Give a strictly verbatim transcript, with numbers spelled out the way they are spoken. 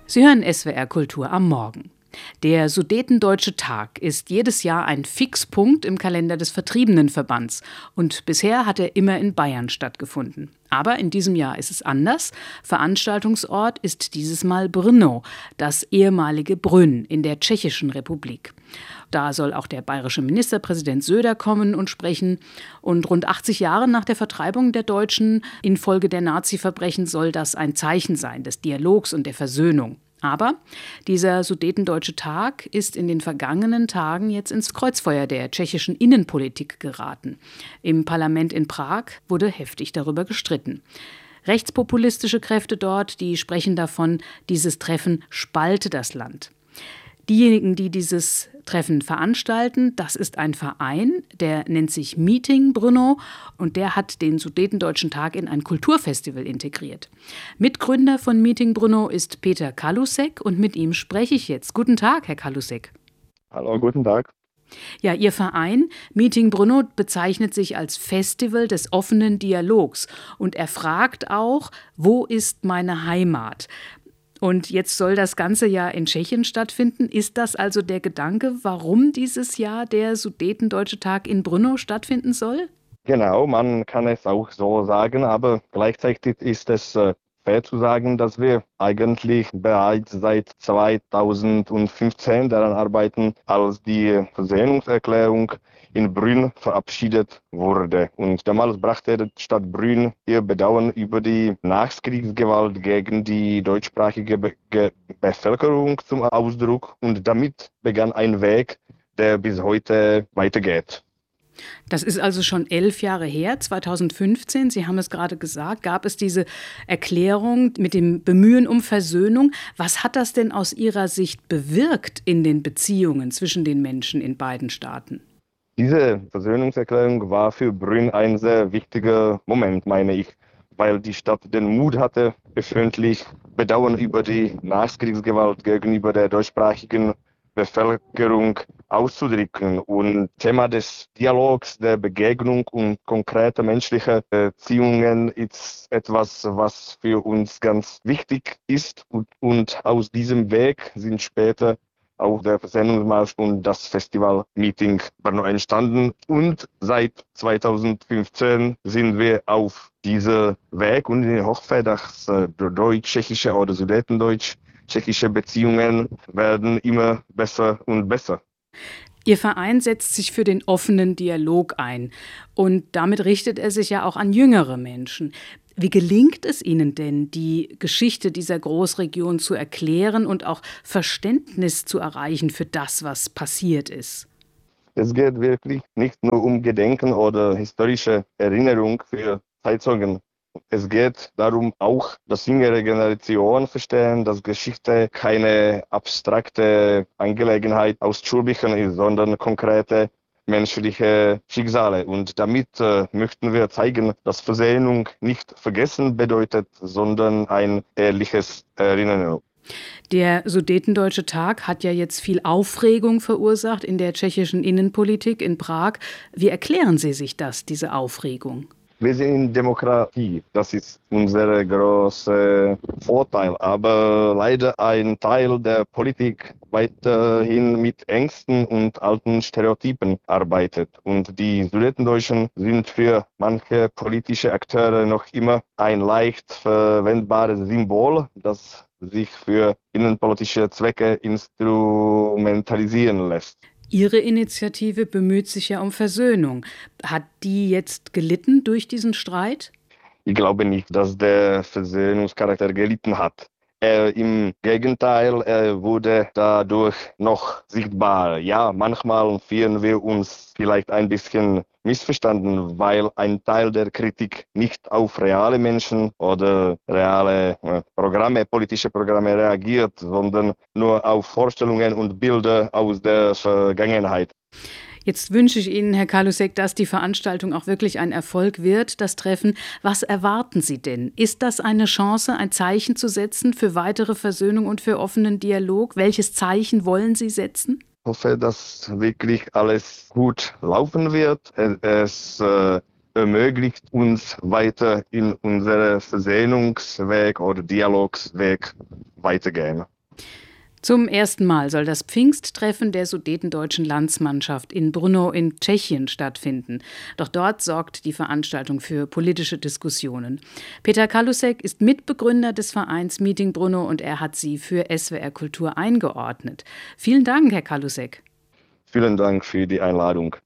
Sie hören S W R Kultur am Morgen. Der Sudetendeutsche Tag ist jedes Jahr ein Fixpunkt im Kalender des Vertriebenenverbands und bisher hat er immer in Bayern stattgefunden. Aber in diesem Jahr ist es anders. Veranstaltungsort ist dieses Mal Brno, das ehemalige Brünn in der Tschechischen Republik. Da soll auch der bayerische Ministerpräsident Söder kommen und sprechen. Und rund achtzig Jahre nach der Vertreibung der Deutschen infolge der Nazi-Verbrechen soll das ein Zeichen sein des Dialogs und der Versöhnung. Aber dieser Sudetendeutsche Tag ist in den vergangenen Tagen jetzt ins Kreuzfeuer der tschechischen Innenpolitik geraten. Im Parlament in Prag wurde heftig darüber gestritten. Rechtspopulistische Kräfte dort, die sprechen davon, dieses Treffen spalte das Land. Diejenigen, die dieses Treffen veranstalten, das ist ein Verein, der nennt sich Meeting Brno und der hat den Sudetendeutschen Tag in ein Kulturfestival integriert. Mitgründer von Meeting Brno ist Peter Kalusek und mit ihm spreche ich jetzt. Guten Tag, Herr Kalusek. Hallo, guten Tag. Ja, Ihr Verein Meeting Brno bezeichnet sich als Festival des offenen Dialogs und er fragt auch, wo ist meine Heimat? Und jetzt soll das Ganze ja in Tschechien stattfinden. Ist das also der Gedanke, warum dieses Jahr der Sudetendeutsche Tag in Brno stattfinden soll? Genau, man kann es auch so sagen, aber gleichzeitig ist es äh, fair zu sagen, dass wir eigentlich bereits seit zweitausendfünfzehn daran arbeiten, als die Versöhnungserklärung in Brünn verabschiedet wurde. Und damals brachte die Stadt Brünn ihr Bedauern über die Nachkriegsgewalt gegen die deutschsprachige Be- Ge- Bevölkerung zum Ausdruck. Und damit begann ein Weg, der bis heute weitergeht. Das ist also schon elf Jahre her, zweitausendfünfzehn, Sie haben es gerade gesagt, gab es diese Erklärung mit dem Bemühen um Versöhnung. Was hat das denn aus Ihrer Sicht bewirkt in den Beziehungen zwischen den Menschen in beiden Staaten? Diese Versöhnungserklärung war für Brünn ein sehr wichtiger Moment, meine ich, weil die Stadt den Mut hatte, öffentlich Bedauern über die Nachkriegsgewalt gegenüber der deutschsprachigen Bevölkerung auszudrücken. Und Thema des Dialogs, der Begegnung und konkreter menschlicher Beziehungen ist etwas, was für uns ganz wichtig ist. Und, und aus diesem Weg sind später auch der Versöhnungsmarsch und das Festival Meeting Brno entstanden. Und seit zweitausendfünfzehn sind wir auf diesem Weg und in der Hoffnung, dass äh, deutsch-tschechische oder sudetendeutsch-tschechische Beziehungen werden immer besser und besser. Ihr Verein setzt sich für den offenen Dialog ein und damit richtet er sich ja auch an jüngere Menschen. Wie gelingt es Ihnen denn, die Geschichte dieser Großregion zu erklären und auch Verständnis zu erreichen für das, was passiert ist? Es geht wirklich nicht nur um Gedenken oder historische Erinnerung für Zeitzeugen. Es geht darum, auch, dass jüngere Generationen verstehen, dass Geschichte keine abstrakte Angelegenheit aus Schulbüchern ist, sondern konkrete menschliche Schicksale. Und damit äh, möchten wir zeigen, dass Versöhnung nicht vergessen bedeutet, sondern ein ehrliches Erinnern. Der Sudetendeutsche Tag hat ja jetzt viel Aufregung verursacht in der tschechischen Innenpolitik in Prag. Wie erklären Sie sich das, diese Aufregung? Wir sind in Demokratie, das ist unser großer Vorteil, aber leider ein Teil der Politik weiterhin mit Ängsten und alten Stereotypen arbeitet. Und die Sudetendeutschen sind für manche politische Akteure noch immer ein leicht verwendbares Symbol, das sich für innenpolitische Zwecke instrumentalisieren lässt. Ihre Initiative bemüht sich ja um Versöhnung. Hat die jetzt gelitten durch diesen Streit? Ich glaube nicht, dass der Versöhnungscharakter gelitten hat. Er, im Gegenteil, er wurde dadurch noch sichtbar. Ja, manchmal fühlen wir uns vielleicht ein bisschen missverstanden, weil ein Teil der Kritik nicht auf reale Menschen oder reale äh, Programme, politische Programme reagiert, sondern nur auf Vorstellungen und Bilder aus der Vergangenheit. Jetzt wünsche ich Ihnen, Herr Kalusek, dass die Veranstaltung auch wirklich ein Erfolg wird, das Treffen. Was erwarten Sie denn? Ist das eine Chance, ein Zeichen zu setzen für weitere Versöhnung und für offenen Dialog? Welches Zeichen wollen Sie setzen? Ich hoffe, dass wirklich alles gut laufen wird. Es äh, ermöglicht uns weiter in unserem Versöhnungsweg oder Dialogsweg weitergehen. Zum ersten Mal soll das Pfingsttreffen der sudetendeutschen Landsmannschaft in Brno in Tschechien stattfinden. Doch dort sorgt die Veranstaltung für politische Diskussionen. Peter Kalusek ist Mitbegründer des Vereins Meeting Brno und er hat sie für S W R Kultur eingeordnet. Vielen Dank, Herr Kalusek. Vielen Dank für die Einladung.